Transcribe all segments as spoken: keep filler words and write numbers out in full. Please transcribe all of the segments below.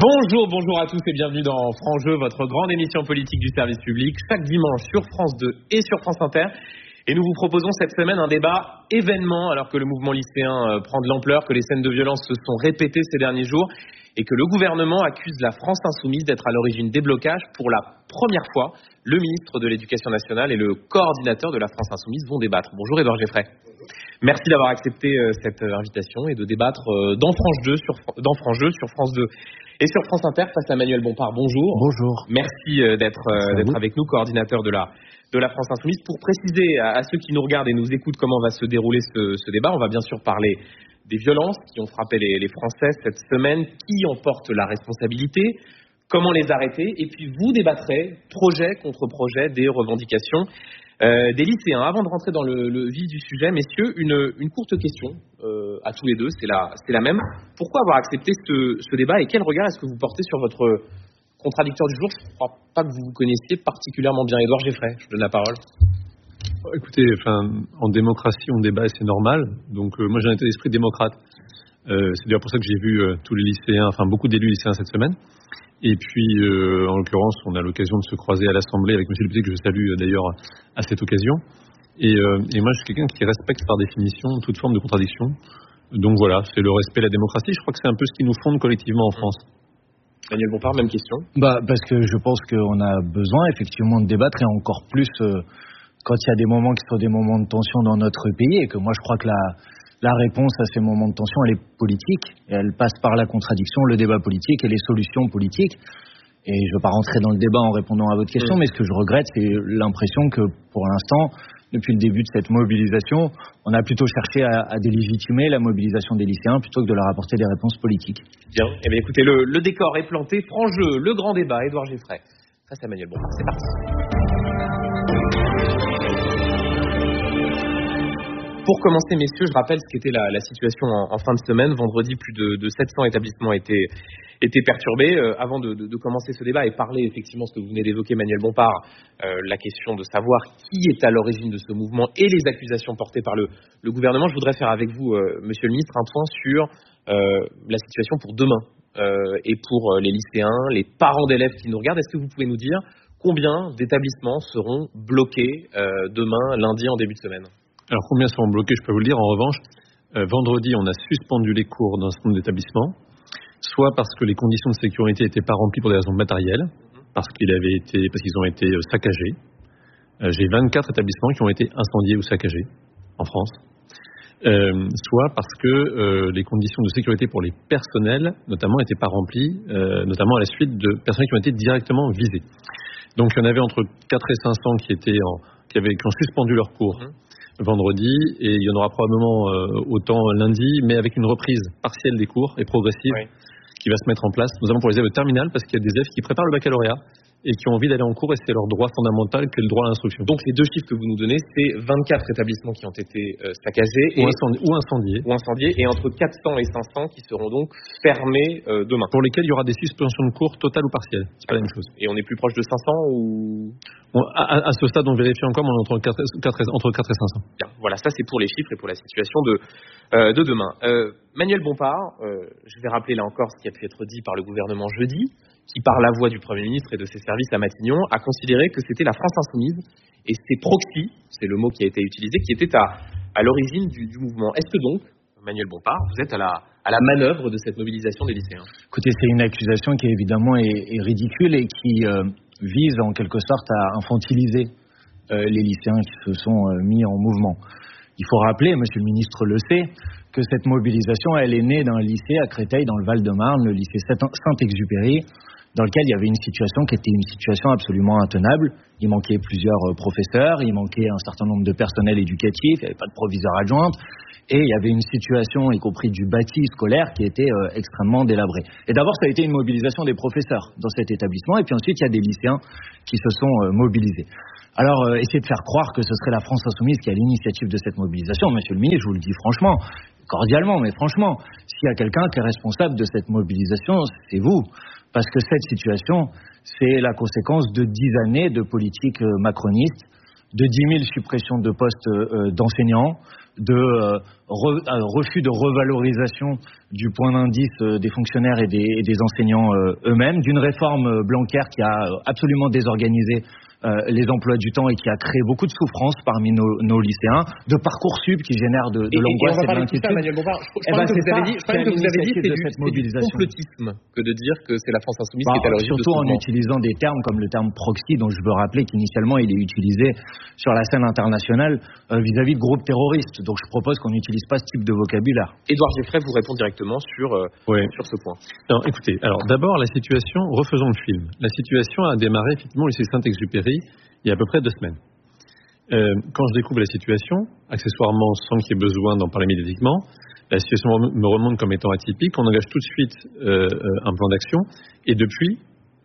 Bonjour, bonjour à tous et bienvenue dans Franc-Jeu, votre grande émission politique du service public, chaque dimanche sur France deux et sur France Inter. Et nous vous proposons cette semaine un débat événement, alors que le mouvement lycéen prend de l'ampleur, que les scènes de violence se sont répétées ces derniers jours et que le gouvernement accuse la France insoumise d'être à l'origine des blocages. Pour la première fois, le ministre de l'Éducation nationale et le coordinateur de la France insoumise vont débattre. Bonjour Édouard Geffray. Merci d'avoir accepté cette invitation et de débattre dans France-Jeu sur, dans France-Jeu sur France deux et sur France Inter face à Manuel Bompard. Bonjour. Bonjour. Merci d'être, d'être avec nous, coordinateur de la, de la France insoumise. Pour préciser à, à ceux qui nous regardent et nous écoutent comment va se dérouler ce, ce débat, on va bien sûr parler des violences qui ont frappé les, les Français cette semaine, qui en porte la responsabilité, comment les arrêter, et puis vous débattrez projet contre projet des revendications euh, des lycéens. Avant de rentrer dans le, le vif du sujet, messieurs, une, une courte question euh, à tous les deux, c'est la, c'est la même. Pourquoi avoir accepté ce, ce débat et quel regard est-ce que vous portez sur votre contradicteur du jour? Je ne crois pas que vous vous connaissiez particulièrement bien. Édouard Geffray, je donne la parole. Écoutez, enfin, en démocratie, on débat et c'est normal. Donc, euh, moi, j'ai un état d'esprit démocrate. Euh, c'est d'ailleurs pour ça que j'ai vu euh, tous les lycéens, enfin beaucoup d'élus lycéens cette semaine. Et puis, euh, en l'occurrence, on a l'occasion de se croiser à l'Assemblée avec monsieur le député, que je salue euh, d'ailleurs à cette occasion. Et, euh, et moi, je suis quelqu'un qui respecte par définition toute forme de contradiction. Donc voilà, c'est le respect de la démocratie. Je crois que c'est un peu ce qui nous fonde collectivement en France. Manuel Bompard, même question. Bah, parce que je pense qu'on a besoin effectivement de débattre et encore plus euh, quand il y a des moments qui sont des moments de tension dans notre pays, et que moi je crois que la, la réponse à ces moments de tension, elle est politique, et elle passe par la contradiction, le débat politique et les solutions politiques. Et je ne veux pas rentrer dans le débat en répondant à votre question, mmh. mais ce que je regrette, c'est l'impression que pour l'instant, depuis le début de cette mobilisation, on a plutôt cherché à, à délégitimer la mobilisation des lycéens plutôt que de leur apporter des réponses politiques. Bien, eh bien écoutez, le, le décor est planté, Franc-Jeu, le grand débat, Édouard Geffray face à Manuel Bompard. C'est parti. Pour commencer, messieurs, je rappelle ce qu'était la, la situation en, en fin de semaine. Vendredi, plus de, de sept cents établissements étaient, étaient perturbés. Euh, avant de, de, de commencer ce débat et parler effectivement ce que vous venez d'évoquer, Manuel Bompard, euh, la question de savoir qui est à l'origine de ce mouvement et les accusations portées par le, le gouvernement, je voudrais faire avec vous, euh, monsieur le ministre, un point sur euh, la situation pour demain euh, et pour les lycéens, les parents d'élèves qui nous regardent. Est-ce que vous pouvez nous dire combien d'établissements seront bloqués euh, demain, lundi, en début de semaine ? Alors, combien seront bloqués, je peux vous le dire. En revanche, euh, vendredi, on a suspendu les cours dans un certain nombre d'établissements, soit parce que les conditions de sécurité n'étaient pas remplies pour des raisons matérielles, parce qu'ils avaient été, parce qu'ils ont été euh, saccagés. Euh, j'ai vingt-quatre établissements qui ont été incendiés ou saccagés en France. Euh, soit parce que euh, les conditions de sécurité pour les personnels, notamment, n'étaient pas remplies, euh, notamment à la suite de personnes qui ont été directement visées. Donc, il y en avait entre quatre et cinq cents qui étaient en, qui avaient, qui ont suspendu leurs cours. Mmh. vendredi, et il y en aura probablement euh, autant lundi, mais avec une reprise partielle des cours et progressive oui. qui va se mettre en place, notamment pour les élèves de terminale, parce qu'il y a des élèves qui préparent le baccalauréat et qui ont envie d'aller en cours, et c'est leur droit fondamental que le droit à l'instruction. Donc les deux chiffres que vous nous donnez, c'est vingt-quatre établissements qui ont été euh, saccagés ou, et, incendi- ou incendiés. Ou incendiés, et entre quatre cents et cinq cents qui seront donc fermés euh, demain. Pour lesquels il y aura des suspensions de cours totales ou partielles. C'est pas la même chose. Et on est plus proche de cinq cents ou bon, à, à ce stade, on vérifie encore, mais on est entre quatre, quatre, entre quatre et cinq cents. Bien, voilà, ça c'est pour les chiffres et pour la situation de, euh, de demain. Euh, Manuel Bompard, euh, je vais rappeler là encore ce qui a pu être dit par le gouvernement jeudi, qui, par la voix du Premier ministre et de ses services à Matignon, a considéré que c'était la France insoumise et ses proxys, c'est le mot qui a été utilisé, qui étaient à, à l'origine du, du mouvement. Est-ce que donc, Manuel Bompard, vous êtes à la, à la manœuvre de cette mobilisation des lycéens? Écoutez, c'est une accusation qui évidemment est, est ridicule et qui euh, vise en quelque sorte à infantiliser euh, les lycéens qui se sont euh, mis en mouvement. Il faut rappeler, monsieur le ministre le sait, que cette mobilisation, elle est née d'un lycée à Créteil, dans le Val-de-Marne, le lycée Saint-Exupéry, dans lequel il y avait une situation qui était une situation absolument intenable. Il manquait plusieurs professeurs, il manquait un certain nombre de personnels éducatifs, il n'y avait pas de proviseur adjointe, et il y avait une situation, y compris du bâti scolaire, qui était euh, extrêmement délabrée. Et d'abord, ça a été une mobilisation des professeurs dans cet établissement, et puis ensuite, il y a des lycéens qui se sont euh, mobilisés. Alors, euh, essayez de faire croire que ce serait la France insoumise qui a l'initiative de cette mobilisation. Monsieur le ministre, je vous le dis franchement, cordialement, mais franchement, s'il y a quelqu'un qui est responsable de cette mobilisation, c'est vous. Parce que cette situation, c'est la conséquence de dix années de politique macroniste, de dix mille suppressions de postes d'enseignants, de euh, re, euh, refus de revalorisation du point d'indice euh, des fonctionnaires et des, et des enseignants euh, eux-mêmes, d'une réforme euh, Blanquer qui a absolument désorganisé Euh, les emplois du temps et qui a créé beaucoup de souffrance parmi nos, nos lycéens, de Parcoursup qui génère de, de l'angoisse et, et, et de l'inquiétude. Manuel Bompard, je, je, eh ben, que vous avez dit, je que vous avez dit c'est du, du complotisme que de dire que c'est la France Insoumise bah, qui est à l'origine de ce surtout en utilisant des termes comme le terme proxy, dont je veux rappeler qu'initialement il est utilisé sur la scène internationale euh, vis-à-vis de groupes terroristes. Donc je propose qu'on n'utilise pas ce type de vocabulaire. Édouard Geffray vous répond directement sur, euh, ouais. sur ce point. Non, écoutez, alors d'abord la situation, refaisons le film. La situation a démarré effectivement au lycée Saint-Exupéry il y a à peu près deux semaines. Euh, quand je découvre la situation, accessoirement, sans qu'il y ait besoin d'en parler médiatiquement, la situation me remonte comme étant atypique. On engage tout de suite euh, un plan d'action. Et depuis,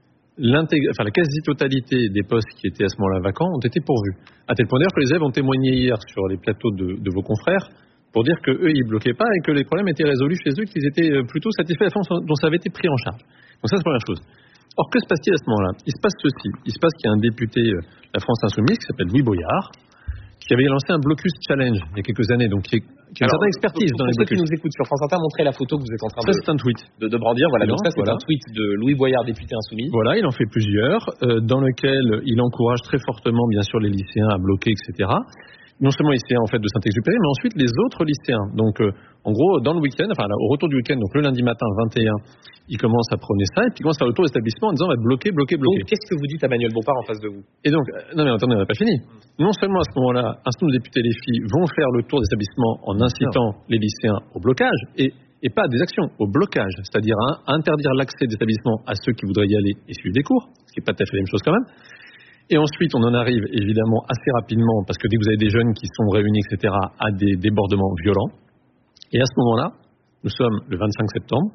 enfin, la quasi-totalité des postes qui étaient à ce moment-là vacants ont été pourvus. À tel point d'ailleurs que les élèves ont témoigné hier sur les plateaux de, de vos confrères pour dire qu'eux, ils ne bloquaient pas et que les problèmes étaient résolus chez eux, qu'ils étaient plutôt satisfaits de la façon dont ça avait été pris en charge. Donc ça, c'est la première chose. Or, que se passe-t-il à ce moment-là? Il se passe ceci. Il se passe qu'il y a un député de la France Insoumise qui s'appelle Louis Boyard, qui avait lancé un blocus challenge il y a quelques années, donc qui, qui a une certaine expertise pour, pour dans les ceux blocus. qui nous écoutent sur France Inter, montrez la photo que vous êtes en train ça, de, c'est un tweet. de, de brandir. Voilà, non, donc ça, c'est voilà. un tweet de Louis Boyard, député Insoumis. Voilà, il en fait plusieurs, euh, dans lequel il encourage très fortement, bien sûr, les lycéens à bloquer, et cetera. Non seulement les lycéens en fait de Saint-Exupéry, mais ensuite les autres lycéens. Donc, euh, en gros, dans le week-end, enfin, là, au retour du week-end, donc le lundi matin, vingt et un, ils commencent à prôner ça, et puis ils commencent à faire le tour de l'établissement en disant on va bloquer, bloquer, bloquer. Donc, qu'est-ce que vous dites à Manuel Bompard en face de vous? Et donc, euh, non mais attendez, on n'a pas fini. Non seulement à ce moment-là, un certain nombre de députés, les filles, vont faire le tour de l'établissement en incitant les lycéens au blocage, et, et pas à des actions, au blocage, c'est-à-dire à, à interdire l'accès des établissements à ceux qui voudraient y aller et suivre des cours, ce qui n'est pas tout à fait la même chose quand même. Et ensuite, on en arrive évidemment assez rapidement, parce que dès que vous avez des jeunes qui sont réunis, et cetera, à des débordements violents. Et à ce moment-là, nous sommes le vingt-cinq septembre,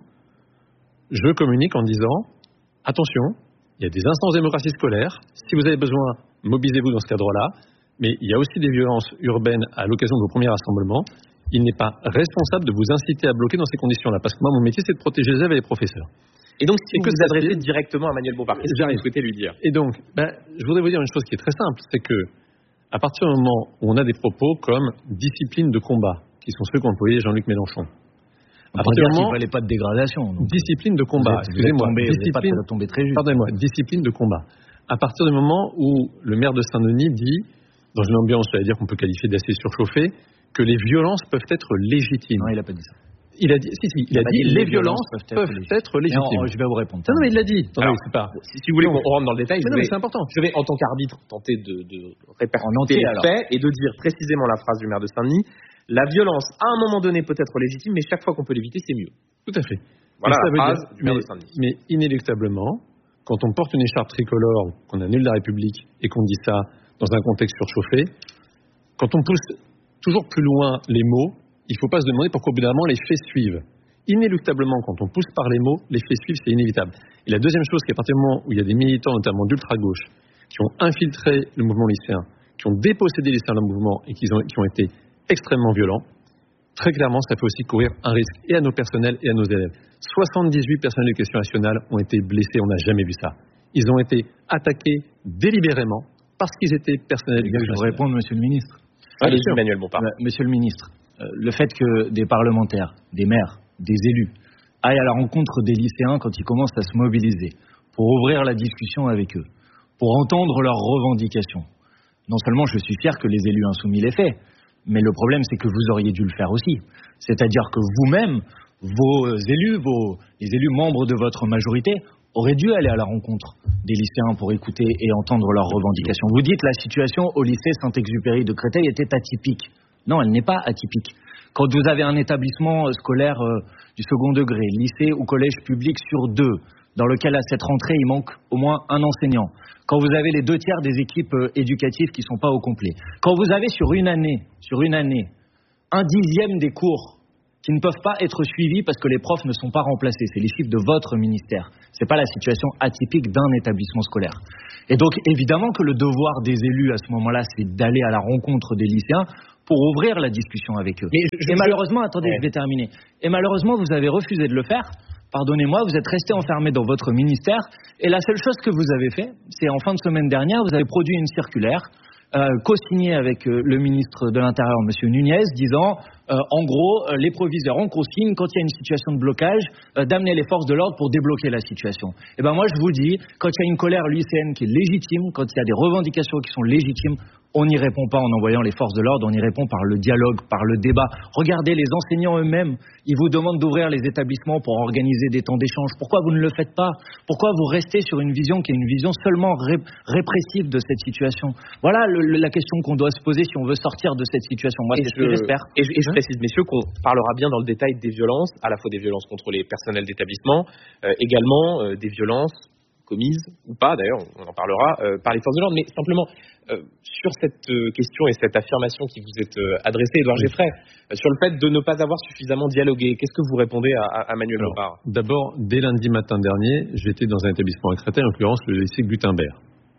je communique en disant, attention, il y a des instances de démocratie scolaire, si vous avez besoin, mobilisez-vous dans ce cadre-là, mais il y a aussi des violences urbaines à l'occasion de vos premiers rassemblements. Il n'est pas responsable de vous inciter à bloquer dans ces conditions-là, parce que moi, mon métier, c'est de protéger les élèves et les professeurs. Et donc, si et vous vous adressez directement à Manuel Bompard, qu'est-ce que vous souhaitez lui dire? Et donc, ben, je voudrais vous dire une chose qui est très simple, c'est que à partir du moment où on a des propos comme discipline de combat, qui sont ceux qu'employait Jean-Luc Mélenchon, à partir du moment où il ne fallait pas de dégradation. Donc. Discipline de combat, êtes, excusez-moi, tombé, discipline, tombé très juste. Pardonnez-moi, discipline de combat. À partir du moment où le maire de Saint-Denis dit, dans une ambiance, j'allais dire qu'on peut qualifier d'assez surchauffée, que les violences peuvent être légitimes. Non, il n'a pas dit ça. Il a dit, si, si, il, il a, a dit, dit les violences, violences peuvent, peuvent être, être légitimes. Non, je vais vous répondre. Non, mais il l'a dit. Alors, non, pas. Si, si vous voulez qu'on rentre dans le détail, mais je non, vais, c'est important. Je vais, en tant qu'arbitre, tenter de, de répercuter les faits et de dire précisément la phrase du maire de Saint-Denis. La violence, à un moment donné, peut être légitime, mais chaque fois qu'on peut l'éviter, c'est mieux. Tout à fait. Voilà la phrase dire, du maire mais, de Saint-Denis. Mais inéluctablement, quand on porte une écharpe tricolore, qu'on annule la République et qu'on dit ça dans un contexte surchauffé, quand on pousse toujours plus loin les mots, il ne faut pas se demander pourquoi au bout d'un moment les faits suivent. Inéluctablement, quand on pousse par les mots, les faits suivent, c'est inévitable. Et la deuxième chose, c'est qu'à partir du moment où il y a des militants, notamment d'ultra-gauche, qui ont infiltré le mouvement lycéen, qui ont dépossédé les lycéens d'un mouvement et qui ont, qui ont été extrêmement violents, très clairement, ça fait aussi courir un risque et à nos personnels et à nos élèves. soixante-dix-huit personnels d'éducation nationale ont été blessés, on n'a jamais vu ça. Ils ont été attaqués délibérément parce qu'ils étaient personnels d'éducation nationale. Je vais vous répondre, monsieur le ministre. Allez-y, Manuel Bompard. Monsieur le ministre, le fait que des parlementaires, des maires, des élus aillent à la rencontre des lycéens quand ils commencent à se mobiliser pour ouvrir la discussion avec eux, pour entendre leurs revendications. Non seulement je suis fier que les élus insoumis l'aient fait, mais le problème c'est que vous auriez dû le faire aussi. C'est-à-dire que vous-même, vos élus, vos, les élus membres de votre majorité, auraient dû aller à la rencontre des lycéens pour écouter et entendre leurs revendications. Vous dites que la situation au lycée Saint-Exupéry de Créteil était atypique. Non, elle n'est pas atypique. Quand vous avez un établissement scolaire euh, du second degré, lycée ou collège public sur deux, dans lequel à cette rentrée il manque au moins un enseignant, quand vous avez les deux tiers des équipes euh, éducatives qui ne sont pas au complet, quand vous avez sur une année, sur une année, un dixième des cours qui ne peuvent pas être suivis parce que les profs ne sont pas remplacés, c'est les chiffres de votre ministère, c'est pas la situation atypique d'un établissement scolaire. Et donc évidemment que le devoir des élus à ce moment-là, c'est d'aller à la rencontre des lycéens pour ouvrir la discussion avec eux. Mais je, et je, malheureusement, attendez, ouais. je vais terminer. Et malheureusement, vous avez refusé de le faire. Pardonnez-moi, vous êtes resté enfermé dans votre ministère. Et la seule chose que vous avez fait, c'est en fin de semaine dernière, vous avez produit une circulaire euh, co-signé avec euh, le ministre de l'Intérieur, M. Nunez, disant euh, en gros, euh, les proviseurs ont consigne quand il y a une situation de blocage euh, d'amener les forces de l'ordre pour débloquer la situation. Et ben moi je vous dis, quand il y a une colère lycéenne qui est légitime, quand il y a des revendications qui sont légitimes, on n'y répond pas en envoyant les forces de l'ordre, on y répond par le dialogue, par le débat. Regardez, les enseignants eux-mêmes, ils vous demandent d'ouvrir les établissements pour organiser des temps d'échange. Pourquoi vous ne le faites pas? Pourquoi vous restez sur une vision qui est une vision seulement ré- répressive de cette situation? Voilà le, le, la question qu'on doit se poser si on veut sortir de cette situation. Moi, c'est ce que j'espère. Et je, et je précise, messieurs, qu'on parlera bien dans le détail des violences, à la fois des violences contre les personnels d'établissement, euh, également euh, des violences commises, ou pas d'ailleurs, on en parlera, euh, par les forces de l'ordre. Mais simplement, euh, sur cette euh, question et cette affirmation qui vous est euh, adressée, Édouard oui. Geffray, euh, sur le fait de ne pas avoir suffisamment dialogué, qu'est-ce que vous répondez à, à Manuel Bompard? D'abord, dès lundi matin dernier, j'étais dans un établissement à Créteil, en l'occurrence le lycée Gutenberg.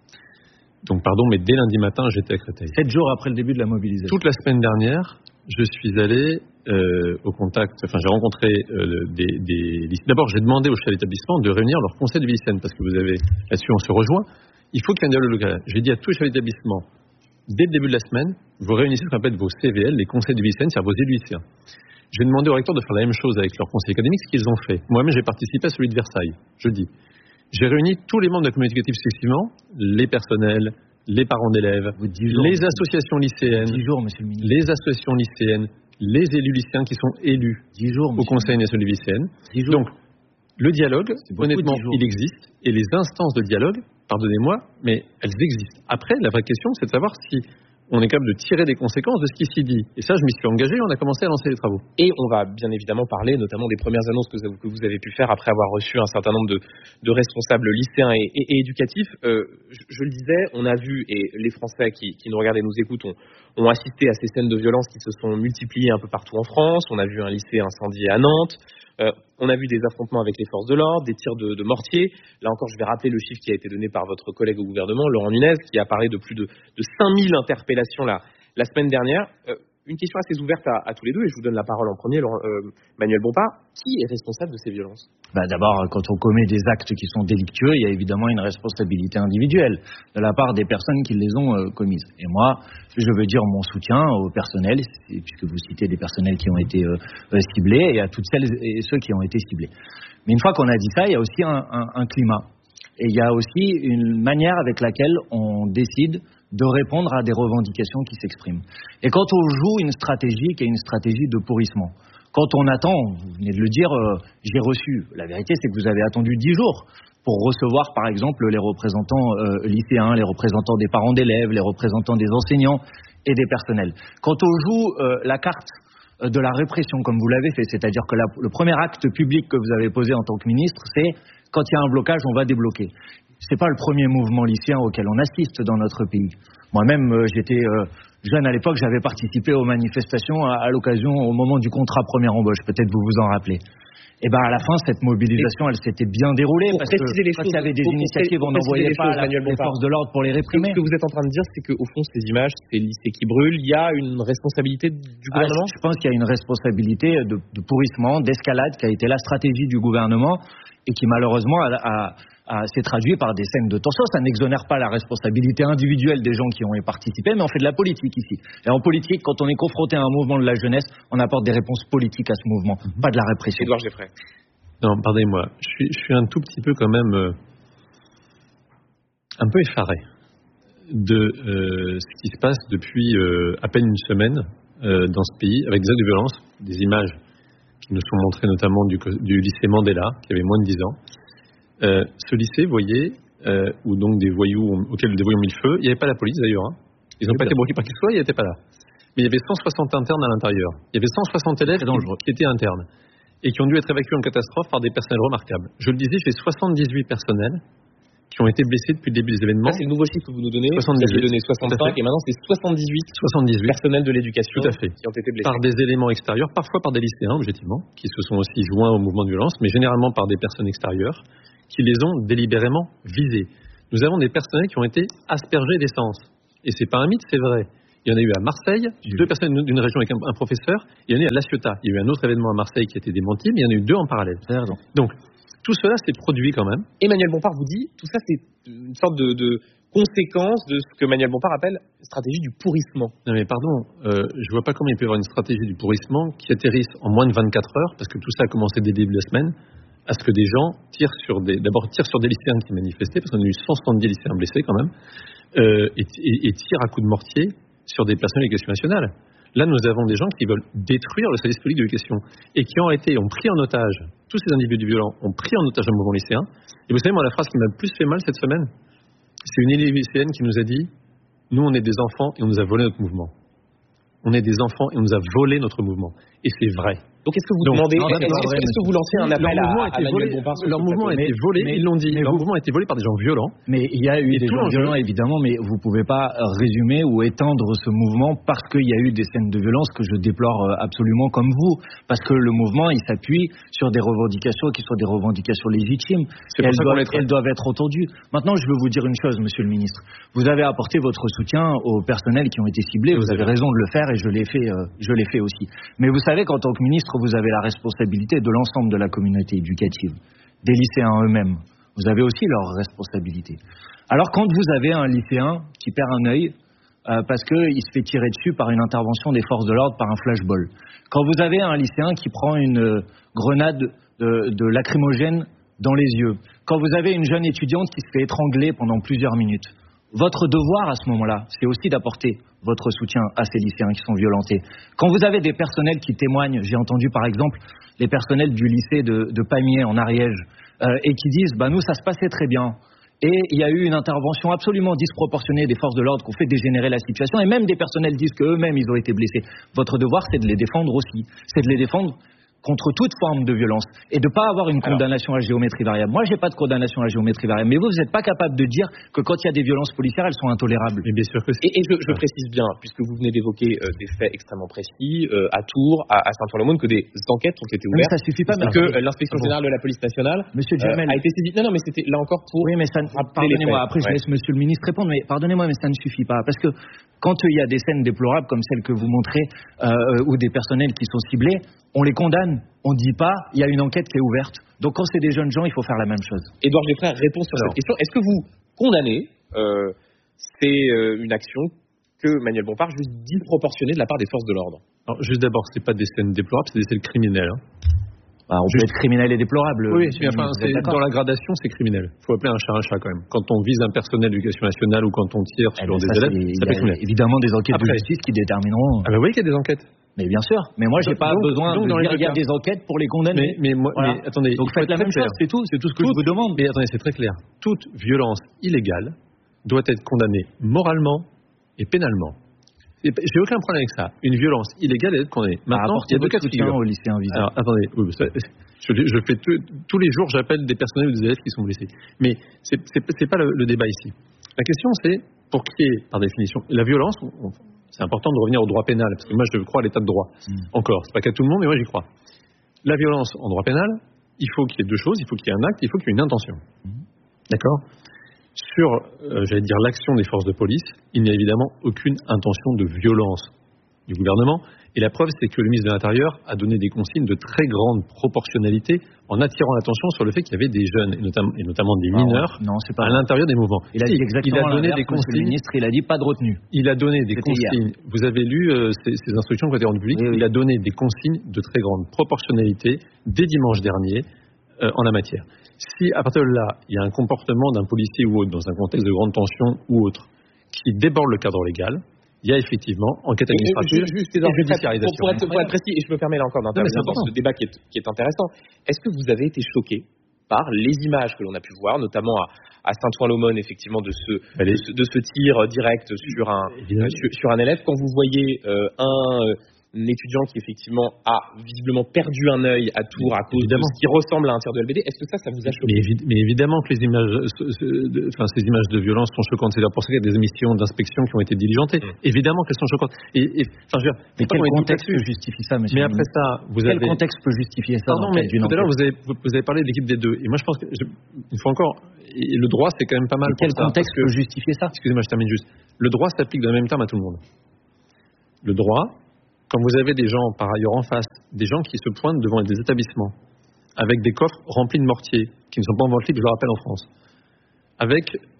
Donc pardon, mais dès lundi matin, j'étais à Créteil. Sept jours après le début de la mobilisation. Toute la semaine dernière, je suis allé euh, au contact, enfin j'ai rencontré euh, des, des lycéens. D'abord, j'ai demandé aux chefs d'établissement de réunir leur conseil de lycéenne, parce que vous avez, là-dessus on se rejoint. Il faut qu'il y ait un dialogue local. J'ai dit à tous les chefs d'établissement, dès le début de la semaine, vous réunissez ce qu'on appelle vos C V L, les conseils de lycéenne, c'est-à-dire vos élus lycéens. J'ai demandé aux recteurs de faire la même chose avec leur conseil académique, ce qu'ils ont fait. Moi-même, j'ai participé à celui de Versailles, jeudi. J'ai réuni tous les membres de la communauté éducative successivement, les personnels, les parents d'élèves, jours, les associations lycéennes, jours, les associations lycéennes, les élus lycéens qui sont élus jours, au Conseil national lycéenne. Donc, le dialogue, honnêtement, il existe. Et les instances de dialogue, pardonnez-moi, mais elles existent. Après, la vraie question, c'est de savoir si on est capable de tirer des conséquences de ce qui s'y dit. Et ça, je m'y suis engagé, on a commencé à lancer les travaux. Et on va bien évidemment parler notamment des premières annonces que vous, que vous avez pu faire après avoir reçu un certain nombre de, de responsables lycéens et, et, et éducatifs. Euh, je, je le disais, on a vu, et les Français qui, qui nous regardent et nous écoutent ont, ont assisté à ces scènes de violence qui se sont multipliées un peu partout en France. On a vu un lycée incendié à Nantes. Euh, on a vu des affrontements avec les forces de l'ordre, des tirs de, de mortier. Là encore, je vais rappeler le chiffre qui a été donné par votre collègue au gouvernement, Laurent Nunez, qui a parlé de plus de, de cinq mille interpellations la, la semaine dernière. Euh, une question assez ouverte à, à tous les deux, et je vous donne la parole en premier, Laurent, euh, Manuel Bompard. Qui est responsable de ces violences? Bah d'abord, quand on commet des actes qui sont délictueux, il y a évidemment une responsabilité individuelle de la part des personnes qui les ont euh, commises. Et moi, je veux dire mon soutien au personnel, puisque vous citez des personnels qui ont été euh, ciblés, et à toutes celles et ceux qui ont été ciblés. Mais une fois qu'on a dit ça, il y a aussi un, un, un climat. Et il y a aussi une manière avec laquelle on décide de répondre à des revendications qui s'expriment. Et quand on joue une stratégie qui est une stratégie de pourrissement, quand on attend, vous venez de le dire, euh, j'ai reçu, la vérité c'est que vous avez attendu dix jours pour recevoir par exemple les représentants euh, lycéens, les représentants des parents d'élèves, les représentants des enseignants et des personnels. Quand on joue euh, la carte de la répression comme vous l'avez fait, c'est-à-dire que la, le premier acte public que vous avez posé en tant que ministre, c'est quand il y a un blocage, on va débloquer. C'est pas le premier mouvement lycéen auquel on assiste dans notre pays. Moi-même, euh, j'étais euh, jeune à l'époque, j'avais participé aux manifestations à, à l'occasion, au moment du contrat première embauche. Peut-être vous vous en rappelez. Et ben à la fin, cette mobilisation, elle s'était bien déroulée parce que les quand choses, il y avait des initiatives, on n'envoyait pas la, les forces de l'ordre pour les réprimer. Ce que vous êtes en train de dire, c'est qu'au fond, ces images, ces lycées qui brûlent, il y a une responsabilité du gouvernement. Ah, je pense qu'il y a une responsabilité de, de pourrissement, d'escalade qui a été la stratégie du gouvernement et qui malheureusement a, a, a, s'est traduit par des scènes de tension. Ça n'exonère pas la responsabilité individuelle des gens qui ont participé, mais on fait de la politique ici. Et en politique, quand on est confronté à un mouvement de la jeunesse, on apporte des réponses politiques à ce mouvement, mmh. pas de la répression. Édouard Geffray. Non, pardonnez-moi, je suis, je suis un tout petit peu quand même euh, un peu effaré de euh, ce qui se passe depuis euh, à peine une semaine euh, dans ce pays, avec des actes de violence, des images qui nous sont montrées notamment du, du lycée Mandela, qui avait moins de dix ans. Euh, ce lycée, vous voyez, euh, où donc des voyous, auxquels des voyous ont mis le feu, il n'y avait pas la police d'ailleurs, hein. Ils n'ont pas été bloqués par qui que ce soit, ils n'étaient pas là. Mais il y avait cent soixante internes à l'intérieur. Il y avait cent soixante élèves qui, qui étaient internes et qui ont dû être évacués en catastrophe par des personnels remarquables. Je le disais, j'ai soixante-dix-huit personnels qui ont été blessés depuis le début des événements. Là, c'est le nouveau chiffre que vous nous donnez. soixante-dix-huit. Vous avez donné soixante-cinq et maintenant c'est soixante-dix-huit, soixante-dix-huit personnels de l'éducation Tout à fait. qui ont été blessés. Par des éléments extérieurs, parfois par des lycéens, objectivement, qui se sont aussi joints au mouvement de violence, mais généralement par des personnes extérieures qui les ont délibérément visés. Nous avons des personnels qui ont été aspergés d'essence. Et c'est pas un mythe, c'est vrai. Il y en a eu à Marseille, oui. deux personnes d'une région avec un, un professeur. Il y en a eu à La Ciotat. Il y a eu un autre événement à Marseille qui a été démenti, mais il y en a eu deux en parallèle. Donc, tout cela s'est produit quand même. Emmanuel Bompard vous dit, tout ça c'est une sorte de, de conséquence de ce que Manuel Bompard appelle stratégie du pourrissement. Non mais pardon, euh, je vois pas comment il peut y avoir une stratégie du pourrissement qui atterrisse en moins de vingt-quatre heures, parce que tout ça a commencé dès le début de la semaine, à ce que des gens tirent sur des, d'abord tirent sur des lycéens qui manifestaient, parce qu'on a eu cent soixante-dix lycéens blessés quand même, euh, et, et, et tirent à coups de mortier sur des personnels d'éducation nationale. Là, nous avons des gens qui veulent détruire le service public de l'éducation et qui ont été, ont pris en otage, tous ces individus violents ont pris en otage le mouvement lycéen. Et vous savez, moi, la phrase qui m'a le plus fait mal cette semaine, c'est une élève lycéenne qui nous a dit « Nous, on est des enfants et on nous a volé notre mouvement. On est des enfants et on nous a volé notre mouvement. » Et c'est vrai. Donc, est-ce que vous Donc, demandez, non, est-ce, est-ce, vrai, est-ce que vous lancez un appel leur mouvement à, à Manuel volé, Bompard? Leur mouvement a été volé, mais, ils l'ont dit. Mais leur vous, mouvement a été volé par des gens violents. Mais il y a eu et des gens violents, évidemment, mais vous pouvez pas résumer ou étendre ce mouvement parce qu'il y a eu des scènes de violence que je déplore absolument comme vous. Parce que le mouvement, il s'appuie sur des revendications qui sont des revendications légitimes. C'est pour elles, ça doivent, qu'on elles doivent être entendues. Maintenant, je veux vous dire une chose, monsieur le ministre. Vous avez apporté votre soutien aux personnels qui ont été ciblés. Vous avez raison de le faire et je l'ai fait, euh, je l'ai fait aussi. Mais vous savez qu'en tant que ministre, vous avez la responsabilité de l'ensemble de la communauté éducative, des lycéens eux-mêmes. Vous avez aussi leurs responsabilités. Alors quand vous avez un lycéen qui perd un œil euh, parce qu'il se fait tirer dessus par une intervention des forces de l'ordre, par un flashball, quand vous avez un lycéen qui prend une euh, grenade de, de lacrymogène dans les yeux, quand vous avez une jeune étudiante qui se fait étrangler pendant plusieurs minutes, votre devoir à ce moment-là, c'est aussi d'apporter votre soutien à ces lycéens qui sont violentés. Quand vous avez des personnels qui témoignent, j'ai entendu par exemple les personnels du lycée de, de Pamiers en Ariège, euh, et qui disent bah, « nous ça se passait très bien ». Et il y a eu une intervention absolument disproportionnée des forces de l'ordre qui ont fait dégénérer la situation, et même des personnels disent qu'eux-mêmes ils ont été blessés. Votre devoir c'est de les défendre aussi, c'est de les défendre contre toute forme de violence et de ne pas avoir une condamnation à géométrie variable. Moi, j'ai pas de condamnation à géométrie variable, mais vous, vous n'êtes pas capable de dire que quand il y a des violences policières, elles sont intolérables. Mais bien sûr que c'est. Et, et je, je précise bien, puisque vous venez d'évoquer euh, des faits extrêmement précis euh, à Tours, à, à Saint-Ouen-l'Aumône, que des enquêtes ont été ouvertes. Mais ça suffit pas. Que euh, l'inspection ah bon. générale de la police nationale Monsieur Jamel, euh, a été saisie. Non, non, mais c'était là encore pour. Oui, mais ça. Pardonnez-moi. Après, je ouais. laisse Monsieur le ministre répondre, mais pardonnez-moi, mais ça ne suffit pas, parce que quand il y a des scènes déplorables comme celles que vous montrez, euh, ou des personnels qui sont ciblés, on les condamne. On ne dit pas, il y a une enquête qui est ouverte. Donc quand c'est des jeunes gens, il faut faire la même chose. Édouard Geffrey répond sur Alors. cette question. Est-ce que vous condamnez euh, c'est euh, une action que Manuel Bompard juste disproportionnée de la part des forces de l'ordre? Alors, juste d'abord, c'est pas des scènes déplorables, c'est des scènes criminelles. Hein. Bah, on juste... peut être criminel et déplorable. Oui, mais enfin, c'est, dans la gradation, c'est criminel. Il faut appeler un chat un chat quand même. Quand on vise un personnel d'éducation nationale ou quand on tire sur eh des ça, élèves, ça fait criminel. Évidemment des enquêtes Après. de justice qui détermineront. Ah ben oui qu'il y a des enquêtes. Mais bien sûr. Mais moi, j'ai donc, pas donc, besoin donc, de dire qu'il y a des enquêtes pour les condamner. Mais, mais, moi, voilà. mais attendez. Donc faites la même chose, c'est tout. C'est tout ce que toute, je vous demande. Mais attendez, c'est très clair. Toute violence illégale doit être condamnée moralement et pénalement. J'ai aucun problème avec ça. Une violence illégale est condamnée. Maintenant, il y a deux cas de figure. Au lycéen visé. Alors, attendez. Oui, ça, je, je fais tout, tous les jours, j'appelle des personnels ou des élèves qui sont blessés. Mais c'est, c'est, c'est pas le, le débat ici. La question, c'est pour qui est, par définition, la violence. On, c'est important de revenir au droit pénal, parce que moi, je crois à l'état de droit. Mmh. Encore, c'est pas qu'à tout le monde, mais moi, j'y crois. La violence en droit pénal, il faut qu'il y ait deux choses. Il faut qu'il y ait un acte, il faut qu'il y ait une intention. Mmh. D'accord ? Sur, euh, j'allais dire, l'action des forces de police, il n'y a évidemment aucune intention de violence du gouvernement. Et la preuve, c'est que le ministre de l'Intérieur a donné des consignes de très grande proportionnalité en attirant l'attention sur le fait qu'il y avait des jeunes, et notamment, et notamment des mineurs, non, c'est pas à l'intérieur des mouvements. Il a dit exactement il a donné des consignes. Le ministre, il a dit pas de retenue. Il a donné des C'était consignes. Hier. Vous avez lu euh, ces, ces instructions qui ont été rendues publiques. Oui, oui. Il a donné des consignes de très grande proportionnalité dès dimanche dernier euh, en la matière. Si à partir de là, il y a un comportement d'un policier ou autre, dans un contexte de grande tension ou autre, qui déborde le cadre légal, il y a effectivement enquête administrative et, et, et, et judiciarisation. Pour, pour, être, pour être précis, et je me permets là encore d'intervenir dans ce débat qui est, qui est intéressant, est-ce que vous avez été choqué par les images que l'on a pu voir, notamment à, à Saint-Ouen-l'Aumône, effectivement, de ce, de ce, de ce tir direct sur un, euh, sur, sur un élève, quand vous voyez euh, un... Euh, un étudiant qui effectivement a visiblement perdu un œil à Tours à cause évidemment. de ce qui ressemble à un tir de L B D. Est-ce que ça, ça vous a choqué? mais, évi- mais évidemment que les images, euh, enfin ces images de violence sont choquantes. C'est pour ça qu'il y a des missions d'inspection qui ont été diligentées. Mmh. Évidemment qu'elles sont choquantes. Et, et enfin, je veux dire, mais quel contexte peut justifier ça, monsieur? Mais après ça, vous quel avez quel contexte peut justifier ça? Pardon, mais tout à l'heure vous avez vous avez parlé de l'équipe des deux. Et moi je pense que je, il faut encore. Et le droit c'est quand même pas mal. Quel contexte peut justifier ça? Excusez-moi, je termine juste. Le droit s'applique dans le même terme à tout le monde. Le droit. Quand vous avez des gens, par ailleurs en face, des gens qui se pointent devant des établissements, avec des coffres remplis de mortiers, qui ne sont pas en vente libre, je le rappelle en France, avec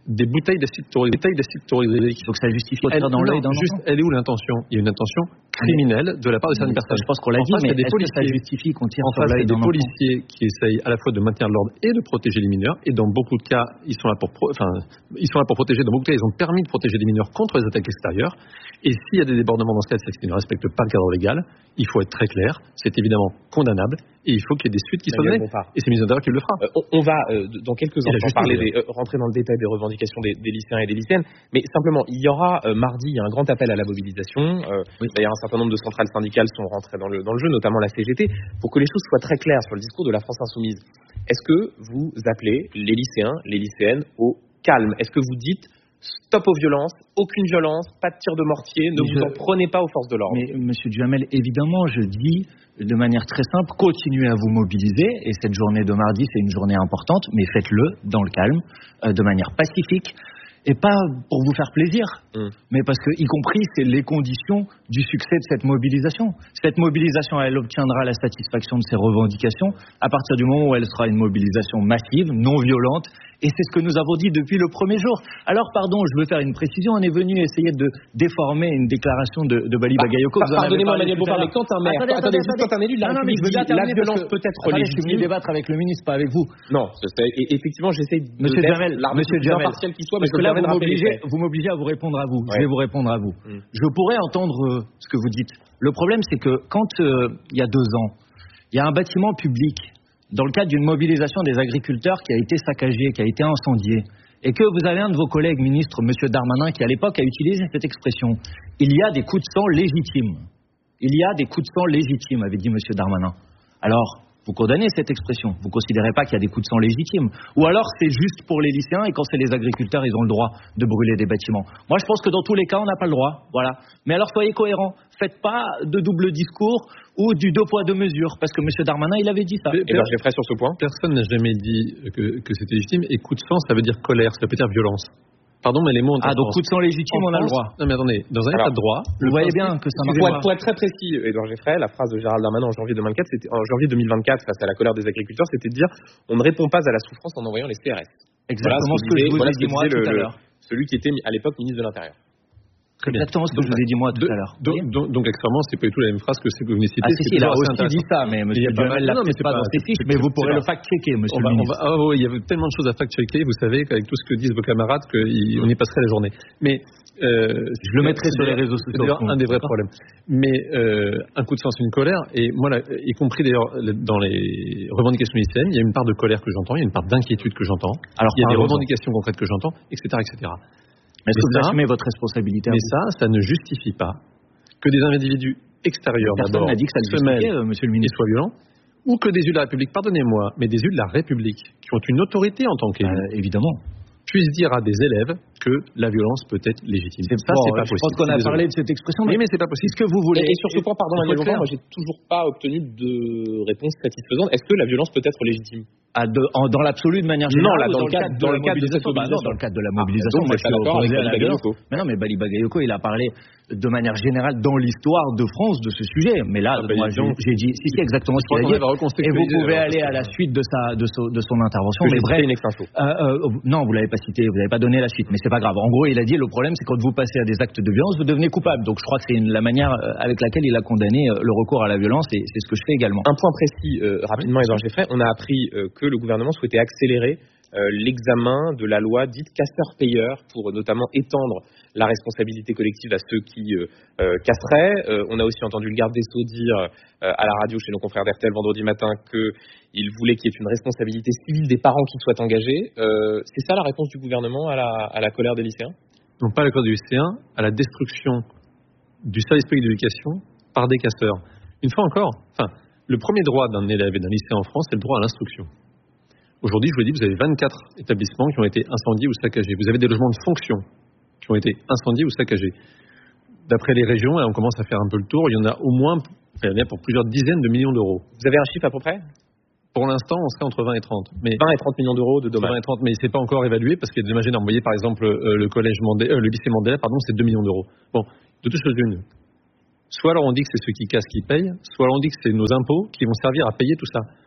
des bouteilles d'acide chlorhydrique. Donc ça justifie de faire dans l'œil d'un enfant. Elle est où l'intention? Il y a une intention criminelle de la part de certaines personnes. Je pense qu'on l'a dit, mais est-ce que ça justifie qu'on tire sur l'œil d'un enfant? En face, il y a des policiers qui essayent à la fois de maintenir l'ordre et de protéger les mineurs. Et dans beaucoup de cas, ils sont là pour, pro... enfin, ils sont là pour protéger. Dans beaucoup de cas, ils ont permis de protéger les mineurs contre les attaques extérieures. Et s'il y a des débordements dans ce cas, c'est qu'ils ne respectent pas le cadre légal. Il faut être très clair. C'est évidemment condamnable. Et il faut qu'il y ait des suites qui soient données. Et c'est le ministre de l'Intérieur qui le fera. Euh, on, on va, euh, dans quelques instants, parler des, euh, rentrer dans le détail des revendications des, des lycéens et des lycéennes. Mais simplement, il y aura euh, mardi, il y a un grand appel à la mobilisation. Euh, oui. D'ailleurs, un certain nombre de centrales syndicales sont rentrées dans le, dans le jeu, notamment la C G T. Pour que les choses soient très claires sur le discours de la France Insoumise, est-ce que vous appelez les lycéens, les lycéennes au calme? Est-ce que vous dites stop aux violences, aucune violence, pas de tir de mortier, ne mais vous je... en prenez pas aux forces de l'ordre? Mais monsieur Duhamel, évidemment, je dis de manière très simple, continuez à vous mobiliser, et cette journée de mardi, c'est une journée importante, mais faites-le dans le calme, euh, de manière pacifique, et pas pour vous faire plaisir, mmh. mais parce que, y compris, c'est les conditions du succès de cette mobilisation. Cette mobilisation, elle obtiendra la satisfaction de ses revendications à partir du moment où elle sera une mobilisation massive, non violente, et c'est ce que nous avons dit depuis le premier jour. Alors, pardon, je veux faire une précision, on est venu essayer de déformer une déclaration de, de Bali Bagayoko. Bah, pardonnez-moi, Emmanuel Bompard, mais quand un maire, attendez, attendez, attendez, quand un élu de la République dit la violence peut être légitime. Je suis venu débattre avec le ministre, pas avec vous. Non, c'est, et effectivement, j'essaie de Monsieur Duhamel, Monsieur Duhamel, impartial qui soit, parce que là, vous m'obligez, vous m'obligez à vous répondre à vous. Ouais. Je vais vous répondre à vous. Hum. Je pourrais entendre euh, ce que vous dites. Le problème, c'est que quand, euh, il y a deux ans, il y a un bâtiment public dans le cadre d'une mobilisation des agriculteurs qui a été saccagé, qui a été incendié, et que vous avez un de vos collègues ministres, M. Darmanin, qui à l'époque a utilisé cette expression, il y a des coups de sang légitimes. Il y a des coups de sang légitimes, avait dit M. Darmanin. Alors, vous condamnez cette expression. Vous ne considérez pas qu'il y a des coups de sang légitimes. Ou alors c'est juste pour les lycéens et quand c'est les agriculteurs, ils ont le droit de brûler des bâtiments. Moi, je pense que dans tous les cas, on n'a pas le droit. Voilà. Mais alors, soyez cohérents. Faites pas de double discours ou du deux poids deux mesures. Parce que M. Darmanin, il avait dit ça. Et bien, je ferai sur ce point. Personne n'a jamais dit que, que c'était légitime. Et coup de sang, ça veut dire colère, ça peut dire violence. Pardon, mais les mots ont Ah, donc coup de sang légitime, on a le droit. Non, mais attendez, dans un état de droit, vous voyez bien que ça marche pas. Pour être très précis, Édouard Geffray, la phrase de Gérald Darmanin en janvier deux mille vingt-quatre, c'était, en janvier deux mille vingt-quatre, face à la colère des agriculteurs, c'était de dire on ne répond pas à la souffrance en envoyant les C R S. Exactement voilà ce que, ce que je vous ai dit moi tout à l'heure. Celui qui était à l'époque ministre de l'Intérieur. Exactement ce que donc, je vous ai dit moi tout de, à l'heure. Donc, donc, donc extrêmement, c'est pas du tout la même phrase que ce que vous venez de citer. Ah, si, si, il a aussi dit ça, mais monsieur Duhamel l'a peut-être pas dans ses fiches, mais vous pourrez le fact-checker, monsieur le ministre. Ah oui, il y a tellement de choses à fact-checker, vous savez, qu'avec tout ce que disent vos camarades, qu'on y passerait la journée. Mais euh, je le mettrai sur les réseaux sociaux. C'est d'ailleurs un des vrais problèmes. Mais euh, un coup de sang, c'est une colère, et moi, là, y compris d'ailleurs dans les revendications lycéennes, il y a une part de colère que j'entends, il y a une part d'inquiétude que j'entends, il y a des revendications concrètes que j'entends, et cetera, et cetera. Mais est-ce que vous assumez votre responsabilité? Mais ça, ça ne justifie pas que des individus extérieurs d'abord n'a dit que ça se mêlent, euh, monsieur le ministre, soient violents, ou que des élus de la République, pardonnez-moi, mais des élus de la République qui ont une autorité en tant qu'élus, euh, évidemment, puissent dire à des élèves que la violence peut être légitime. C'est ça, bon, c'est pas je possible. Je pense qu'on a parlé de cette expression. Mais, mais c'est pas possible. Ce que vous voulez. Et, et sur ce point, pardon, Emmanuel, moi j'ai toujours pas obtenu de réponse satisfaisante. Est-ce que la violence peut être légitime? Ah, de, en, dans l'absolu de manière générale. Non, là, dans, dans le cadre, dans le cadre de cette mobilisation. Bah, dans le cadre de la mobilisation, ah, moi, je suis d'accord avec Bali Bagayoko. Mais non, mais Bali Bagayoko, il a parlé de manière générale dans l'histoire de France de ce sujet. Mais là, ah, moi, j'ai, j'ai dit, si, si, exactement ce qu'il a dit. Et vous pouvez aller à la suite de sa, de, so, de son intervention. Mais bref, euh, euh, non, vous l'avez pas cité, vous n'avez pas donné la suite, mais c'est pas grave. En gros, il a dit, le problème, c'est quand vous passez à des actes de violence, vous devenez coupable. Donc, je crois que c'est une, la manière avec laquelle il a condamné le recours à la violence, et c'est ce que je fais également. Un point précis, euh, rapidement, Édouard Geffray, on a appris euh, que le gouvernement souhaitait accélérer euh, l'examen de la loi dite casseur-payeur pour euh, notamment étendre la responsabilité collective à ceux qui euh, euh, casseraient. Euh, on a aussi entendu le garde des Sceaux dire euh, à la radio chez nos confrères d'R T L vendredi matin qu'il voulait qu'il y ait une responsabilité civile des parents qui soient engagés. Euh, c'est ça la réponse du gouvernement à la, à la colère des lycéens? Non, pas à la colère des lycéens, à la destruction du service public d'éducation par des casseurs. Une fois encore, enfin, le premier droit d'un élève et d'un lycéen en France, c'est le droit à l'instruction. Aujourd'hui, je vous l'ai dit, vous avez vingt-quatre établissements qui ont été incendiés ou saccagés. Vous avez des logements de fonction qui ont été incendiés ou saccagés. D'après les régions, et on commence à faire un peu le tour, il y en a au moins, enfin, il y en a pour plusieurs dizaines de millions d'euros. Vous avez un chiffre à peu près? Pour l'instant, on serait entre vingt et trente. Mais vingt et trente millions d'euros de dommages. vingt et trente, mais c'est pas encore évalué parce qu'il y a des images énormes. Vous voyez, par exemple, euh, le collège Mandela, euh, le lycée Mandela, pardon, c'est deux millions d'euros. Bon, de toutes choses une. Soit alors on dit que c'est ceux qui cassent qui payent, soit alors on dit que c'est nos impôts qui vont servir à payer tout ça.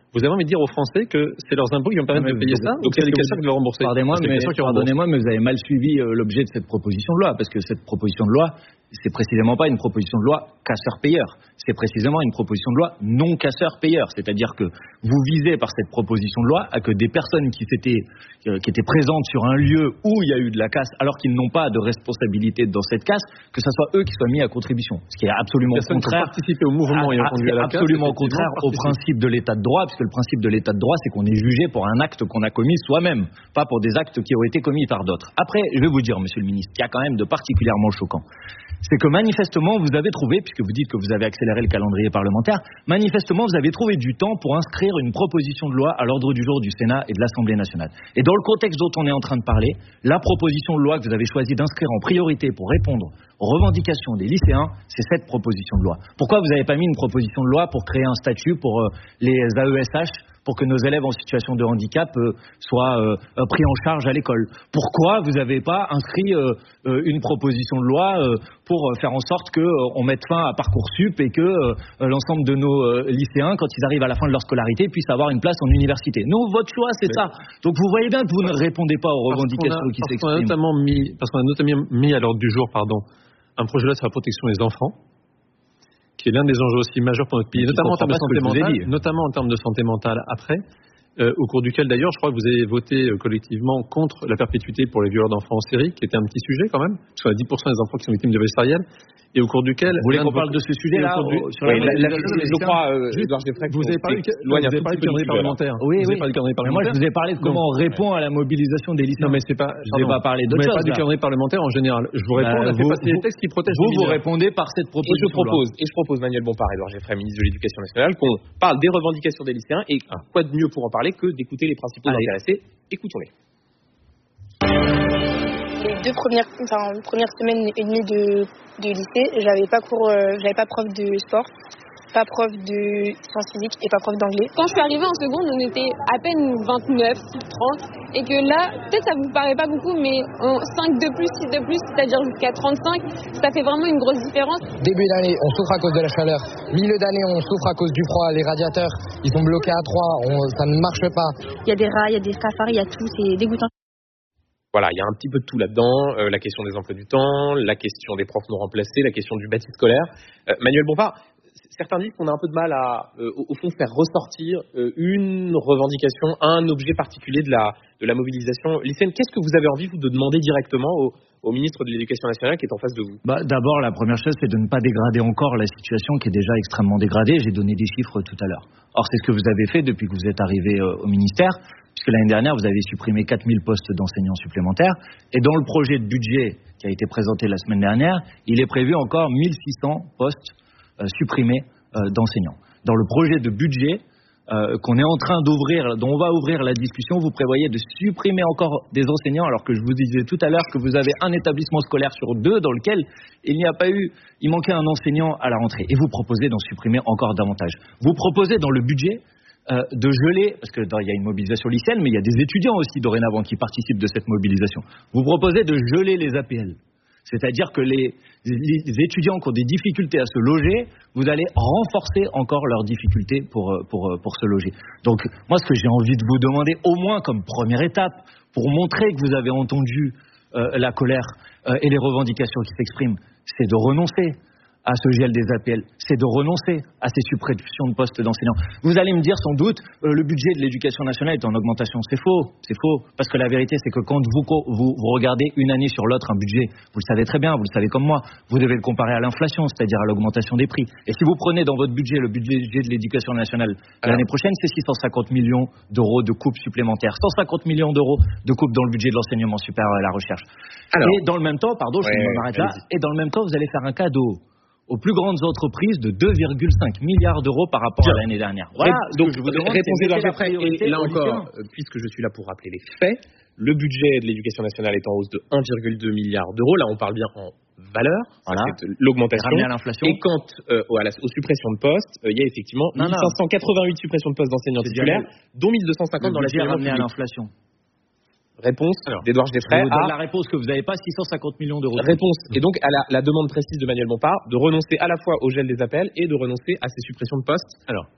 Vous avez envie de dire aux Français que c'est leurs impôts qui vont permettre de payer ça, donc c'est les casseurs qui vont rembourser. Pardonnez-moi, mais, pardonnez-moi, mais vous avez mal suivi euh, l'objet de cette proposition de loi, parce que cette proposition de loi, c'est précisément pas une proposition de loi casseur-payeur, c'est précisément une proposition de loi non casseur-payeur, c'est-à-dire que vous visez par cette proposition de loi à que des personnes qui étaient, qui étaient présentes sur un lieu où il y a eu de la casse, alors qu'ils n'ont pas de responsabilité dans cette casse, que ce soit eux qui soient mis à contribution, ce qui est absolument Personne contraire, participer au mouvement et conduit à la casse, absolument contraire au principe de l'état de droit, puisque le principe de l'état de droit, c'est qu'on est jugé pour un acte qu'on a commis soi-même, pas pour des actes qui ont été commis par d'autres. Après, je vais vous dire, monsieur le ministre, qu'il y a quand même de particulièrement choquant. C'est que manifestement, vous avez trouvé, puisque vous dites que vous avez accéléré le calendrier parlementaire, manifestement, vous avez trouvé du temps pour inscrire une proposition de loi à l'ordre du jour du Sénat et de l'Assemblée nationale. Et dans le contexte dont on est en train de parler, la proposition de loi que vous avez choisi d'inscrire en priorité pour répondre aux revendications des lycéens, c'est cette proposition de loi. Pourquoi vous n'avez pas mis une proposition de loi pour créer un statut pour euh, les A E S H, pour que nos élèves en situation de handicap euh, soient euh, pris en charge à l'école? Pourquoi vous n'avez pas inscrit euh, euh, une proposition de loi euh, pour faire en sorte qu'on euh, mette fin à Parcoursup et que euh, l'ensemble de nos euh, lycéens, quand ils arrivent à la fin de leur scolarité, puissent avoir une place en université? Nous, votre choix, c'est Mais... ça. Donc vous voyez bien que vous ne répondez pas aux revendications a, qui s'expriment. Parce qu'on a notamment mis, parce qu'on a notamment mis à l'ordre du jour, pardon, un projet de loi sur la protection des enfants, qui est l'un des enjeux aussi majeurs pour notre pays, notamment en, termes de santé mentale, notamment en termes de santé mentale après, euh, au cours duquel d'ailleurs, je crois que vous avez voté euh, collectivement contre la perpétuité pour les violeurs d'enfants en série, qui était un petit sujet quand même, parce qu'on a dix pour cent des enfants qui sont victimes de violences sérielles, et au cours duquel... Vous voulez qu'on parle de ce sujet-là du... sur oui, la, la, la, Je crois, euh, Edouard Geoffrey, vous avez parlé, vous avez parlé du calendrier parlementaire. Oui, vous oui. Avez parlé du calendrier Mais moi, parlementaire. je vous ai parlé de comment on répond à la mobilisation des lycéens. Non, mais c'est pas... Je n'ai pas parlé d'autre chose. Vous n'avez pas du calendrier parlementaire en général. Je vous réponds, on a fait passer des textes qui protègent les mineurs. Vous, vous répondez par cette proposition. Et je propose, et je propose Manuel Bompard, Edouard Geoffrey, ministre de l'Éducation nationale, qu'on parle des revendications des lycéens, et quoi de mieux pour en parler que d'écouter les principaux intéressés. Écoutons-les. Les deux premières, enfin, premières semaines et demie de, de lycée, j'avais pas cours, euh, j'avais pas prof de sport, pas prof de sciences physiques et pas prof d'anglais. Quand je suis arrivée en seconde, on était à peine vingt-neuf, trente, et que là, peut-être ça vous paraît pas beaucoup, mais en cinq de plus, six de plus, c'est-à-dire jusqu'à trente-cinq, ça fait vraiment une grosse différence. Début d'année, on souffre à cause de la chaleur. Milieu d'année, on souffre à cause du froid. Les radiateurs, ils sont bloqués à trois, on, ça ne marche pas. Il y a des rats, il y a des cafards, il y a tout, c'est dégoûtant. Voilà, il y a un petit peu de tout là-dedans, euh, la question des emplois du temps, la question des profs non remplacés, la question du bâti scolaire. Euh, Manuel Bompard, certains disent qu'on a un peu de mal à, euh, au fond, faire ressortir euh, une revendication, un objet particulier de la, de la mobilisation lycéenne. Qu'est-ce que vous avez envie, vous, de demander directement au, au ministre de l'Éducation nationale qui est en face de vous? bah, D'abord, la première chose, c'est de ne pas dégrader encore la situation qui est déjà extrêmement dégradée. J'ai donné des chiffres tout à l'heure. Or, c'est ce que vous avez fait depuis que vous êtes arrivé euh, au ministère, puisque l'année dernière, vous avez supprimé quatre mille postes d'enseignants supplémentaires. Et dans le projet de budget qui a été présenté la semaine dernière, il est prévu encore mille six cents postes euh, supprimés euh, d'enseignants. Dans le projet de budget euh, qu'on est en train d'ouvrir, dont on va ouvrir la discussion, vous prévoyez de supprimer encore des enseignants, alors que je vous disais tout à l'heure que vous avez un établissement scolaire sur deux dans lequel il n'y a pas eu, il manquait un enseignant à la rentrée. Et vous proposez d'en supprimer encore davantage. Vous proposez dans le budget Euh, de geler, parce qu'il y a une mobilisation lycéenne, mais il y a des étudiants aussi dorénavant qui participent de cette mobilisation. Vous proposez de geler les A P L. C'est-à-dire que les, les étudiants qui ont des difficultés à se loger, vous allez renforcer encore leurs difficultés pour, pour, pour se loger. Donc, moi, ce que j'ai envie de vous demander, au moins comme première étape, pour montrer que vous avez entendu euh, la colère euh, et les revendications qui s'expriment, c'est de renoncer à ce gel des A P L, c'est de renoncer à ces suppressions de postes d'enseignants. Vous allez me dire sans doute, euh, le budget de l'éducation nationale est en augmentation. C'est faux, c'est faux. Parce que la vérité, c'est que quand vous, vous, vous regardez une année sur l'autre un budget, vous le savez très bien, vous le savez comme moi, vous devez le comparer à l'inflation, c'est-à-dire à l'augmentation des prix. Et si vous prenez dans votre budget le budget de l'éducation nationale, alors, l'année prochaine, c'est six cent cinquante millions d'euros de coupes supplémentaires, cent cinquante millions d'euros de coupes dans le budget de l'enseignement supérieur et la recherche. Alors, et dans le même temps, pardon, je ouais, m'arrête là, et dans le même temps, vous allez faire un cadeau aux plus grandes entreprises de deux virgule cinq milliards d'euros par rapport Bien. à l'année dernière. Voilà. Donc, je vous demande, répondez Edouard Geoffrey. Et là encore, puisque je suis là pour rappeler les faits, le budget de l'éducation nationale est en hausse de un virgule deux milliard d'euros. Là, on parle bien en valeur, voilà. C'est l'augmentation. Et quant euh, aux, aux suppressions de postes, euh, il y a effectivement non, mille cinq cent quatre-vingt-huit suppressions de postes d'enseignants titulaires, dont mille deux cent cinquante dans l'enseignement public. À l'inflation. Réponse d'Edouard Geoffrey. À la réponse que vous n'avez pas, six cent cinquante millions d'euros. Réponse. Et donc à la, la demande précise de Manuel Bompard de renoncer à la fois au gel des appels et de renoncer à ces suppressions de postes. Alors,